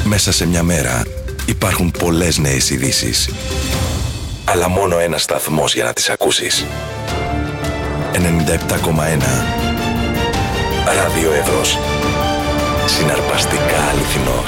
Μέσα σε μια μέρα υπάρχουν πολλές νέες ειδήσεις. Αλλά μόνο ένας σταθμός για να τις ακούσεις. 97,1 Ράδιο Εύρος. Συναρπαστικά αληθινός.